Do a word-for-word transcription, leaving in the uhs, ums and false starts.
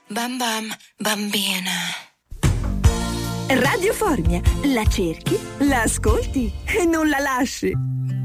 Bam bam, bambina. Radio Formia, la cerchi, la ascolti e non la lasci.